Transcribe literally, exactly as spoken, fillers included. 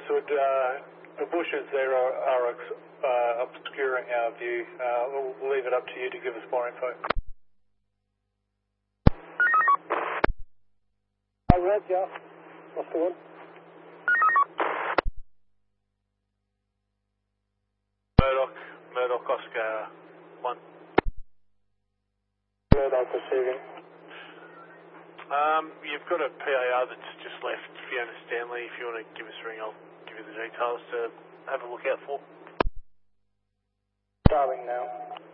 understood. Uh, the bushes there are, are uh, obscuring our view. Uh, we'll, we'll leave it up to you to give us more info. I read, yeah. What's the one? Murdoch, Murdoch Oscar one. Murdoch receiving. Um, you've got a P A R that's just left, Fiona Stanley. If you want to give us a ring, I'll give you the details to have a look out for. Starting now.